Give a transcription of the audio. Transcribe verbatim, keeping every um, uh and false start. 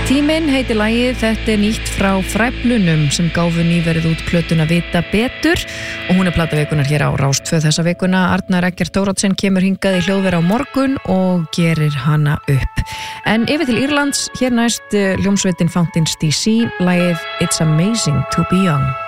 Tíminn heitir lagið, þetta er nýtt frá Fræflunum sem gáfu nýverið út plötuna Vita betur og hún er plataveikunar hér á Rás tvö þessa vikuna. Arnar Eggert Thoroddsen kemur hingað í hljóðvera á morgun og gerir hana upp. En yfir til Írlands, hér næst hljómsveitin Fountains D C, lagið It's Amazing to be Young.